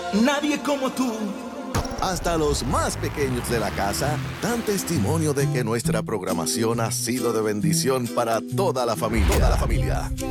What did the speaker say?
nadie como tú. Hasta los más pequeños de la casa dan testimonio de que nuestra programación ha sido de bendición para toda la familia.